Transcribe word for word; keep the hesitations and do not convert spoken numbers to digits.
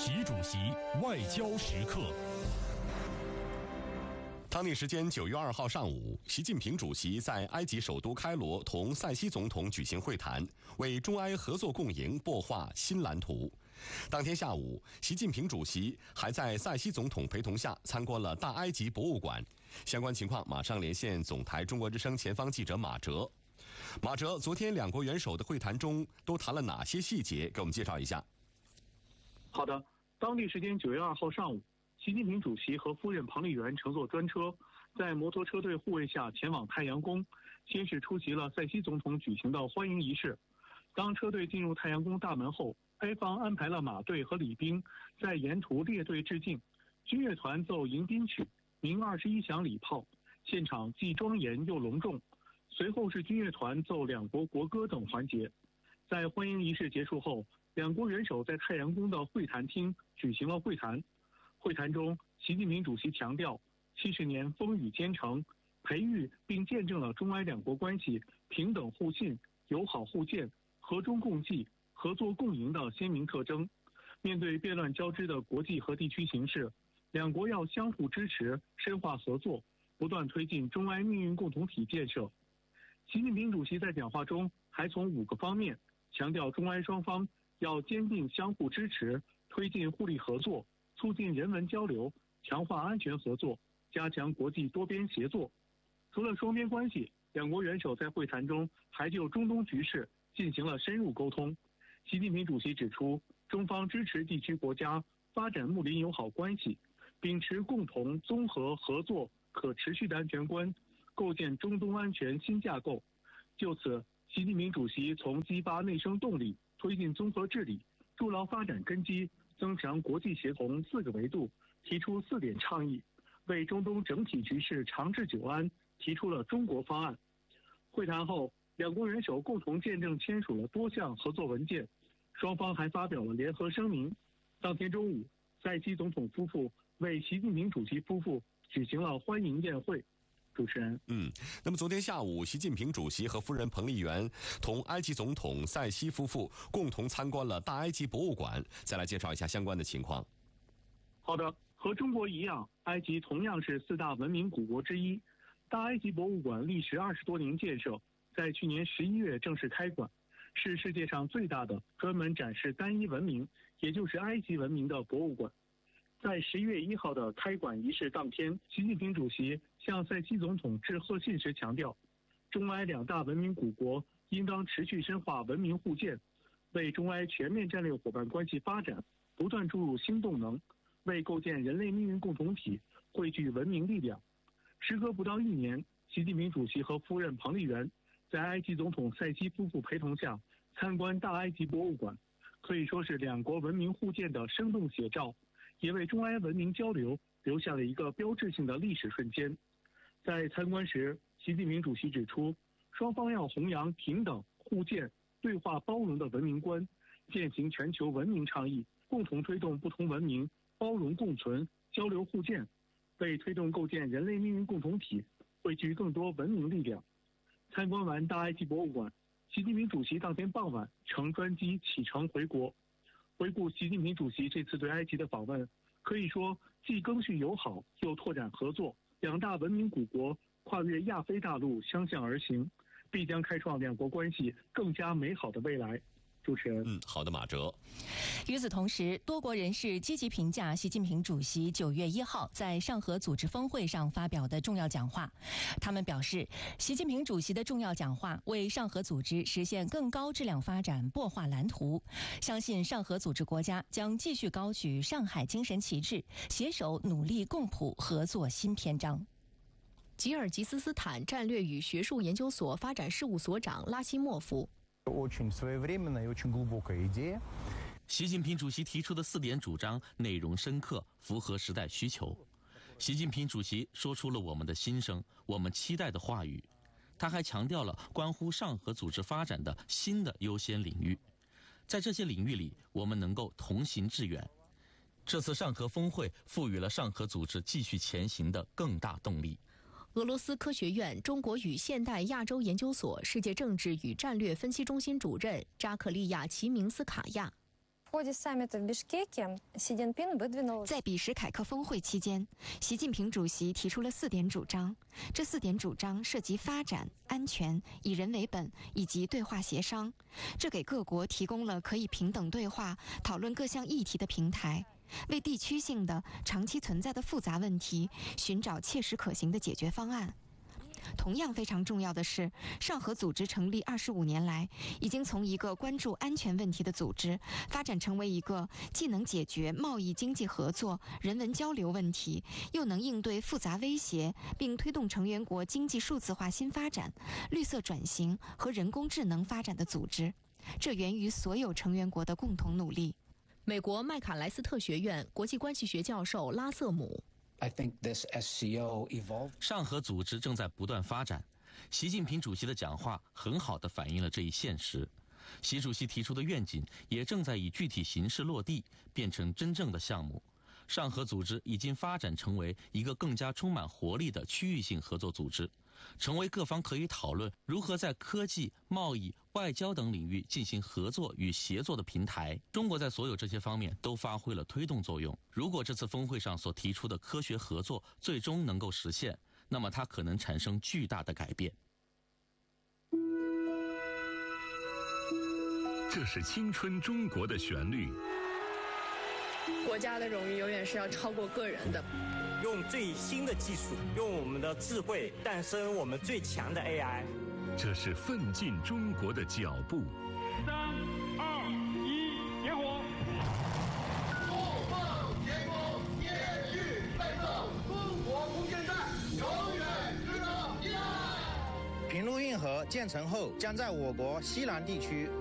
习主席外交时刻。当地时间九月二号上午，习近平主席在埃及首都开罗同塞西总统举行会谈，为中埃合作共赢擘画新蓝图。当天下午，习近平主席还在塞西总统陪同下参观了大埃及博物馆。相关情况马上连线总台中国之声前方记者马哲。马哲，昨天两国元首的会谈中都谈了哪些细节？给我们介绍一下。 好的，当地时间九月二号上午，习近平主席和夫人彭丽媛乘坐专车，在摩托车队护卫下前往太阳宫，先是出席了塞西总统举行的欢迎仪式。当车队进入太阳宫大门后，埃方安排了马队和礼兵在沿途列队致敬，军乐团奏迎宾曲，鸣二十一响礼炮，现场既庄严又隆重。随后是军乐团奏两国国歌等环节。在欢迎仪式结束后，两国元首在太阳宫的会谈厅举行了会谈。会谈中，习近平主席强调，七十年风雨兼程，培育并见证了中埃两国关系平等互信、友好互鉴、和衷共济、合作共赢的鲜明特征。面对变乱交织的国际和地区形势，两国要相互支持，深化合作，不断推进中埃命运共同体建设。习近平主席在讲话中还从五个方面强调，中埃双方要坚定相互支持，推进互利合作，促进人文交流，强化安全合作，加强国际多边协作。除了双边关系，两国元首在会谈中还就中东局势进行了深入沟通。习近平主席指出，中方支持地区国家发展睦邻友好关系，秉持共同、综合、合作、可持续的安全观，构建中东安全新架构。就此，习近平主席从激发内生动力、推进综合治理、筑牢发展根基、增强国际协同四个维度提出四点倡议，为中东整体局势长治久安提出了中国方案。会谈后，两国元首共同见证签署了多项合作文件，双方还发表了联合声明。当天中午，塞西总统夫妇为习近平主席夫妇举行了欢迎宴会。主持人， 嗯，那么昨天下午，习近平主席和夫人彭丽媛同埃及总统塞西夫妇共同参观了大埃及博物馆。再来介绍一下相关的情况。 好的，和中国一样，埃及同样是四大文明古国之一。大埃及博物馆历时二十多年建设，在去年十一月正式开馆，是世界上最大的专门展示单一文明，也就是埃及文明的博物馆。在十一月一号的开馆仪式当天，习近平主席向塞西总统致贺信时强调，中埃两大文明古国应当持续深化文明互鉴，为中埃全面战略伙伴关系发展不断注入新动能，为构建人类命运共同体汇聚文明力量。时隔不到一年，习近平主席和夫人彭丽媛在埃及总统塞西夫妇陪同下参观大埃及博物馆，可以说是两国文明互鉴的生动写照，也为中埃文明交流留下了一个标志性的历史瞬间。在参观时，习近平主席指出，双方要弘扬平等、互鉴、对话包容的文明观，践行全球文明倡议，共同推动不同文明包容共存、交流互鉴，为推动构建人类命运共同体汇聚更多文明力量。参观完大埃及博物馆，习近平主席当天傍晚乘专机启程回国。回顾习近平主席这次对埃及的访问，可以说既更续友好又拓展合作，两大文明古国跨越亚非大陆相向而行，必将开创两国关系更加美好的未来。主持人， 嗯，好的，马哲。 与此同时，多国人士积极评价习近平主席九月一号在上合组织峰会上发表的重要讲话。他们表示，习近平主席的重要讲话为上合组织实现更高质量发展擘画蓝图。相信上合组织国家将继续高举上海精神旗帜，携手努力共谱合作新篇章。 吉尔吉斯斯坦战略与学术研究所发展事务所长拉希莫夫。 习近平主席提出的四点主张内容深刻，符合时代需求。习近平主席说出了我们的心声，我们期待的话语。他还强调了关乎上合组织发展的新的优先领域，在这些领域里，我们能够同行致远。这次上合峰会赋予了上合组织继续前行的更大动力。 俄罗斯科学院中国与现代亚洲研究所世界政治与战略分析中心主任扎克利亚·齐明斯卡亚。 在比什凯克峰会期间，习近平主席提出了四点主张。这四点主张涉及发展、安全、以人为本以及对话协商。这给各国提供了可以平等对话、讨论各项议题的平台，为地区性的、长期存在的复杂问题寻找切实可行的解决方案。同样非常重要的是，上合组织成立二十五年来，已经从一个关注安全问题的组织，发展成为一个既能解决贸易经济合作、人文交流问题，又能应对复杂威胁，并推动成员国经济数字化新发展、绿色转型和人工智能发展的组织。这源于所有成员国的共同努力。 美国麦卡莱斯特学院国际关系学教授拉瑟姆。 I think this S C O evolved. 上合组织正在不断发展，习近平主席的讲话很好地反映了这一现实。习主席提出的愿景也正在以具体形式落地，变成真正的项目。上合组织已经发展成为一个更加充满活力的区域性合作组织，成为各方可以讨论如何在科技、贸易、外交等领域进行合作与协作的平台。中国在所有这些方面都发挥了推动作用。如果这次峰会上所提出的科学合作最终能够实现，那么它可能产生巨大的改变。 这是青春中国的旋律。 国家的荣誉永远是要超过个人的。 用最新的技术，用我们的智慧诞生我们最强的 A I。 这是奋进中国的脚步。 三二一，点火！ 怒放天空，烈日奔腾，中国空间站永远值得依赖。 平陆运河建成后，将在我国西南地区